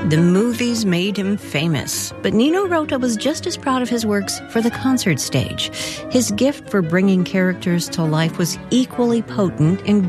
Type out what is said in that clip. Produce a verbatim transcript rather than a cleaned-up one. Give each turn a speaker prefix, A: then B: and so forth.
A: The movies made him famous, but Nino Rota was just as proud of his works for the concert stage. His gift for bringing characters to life was equally potent in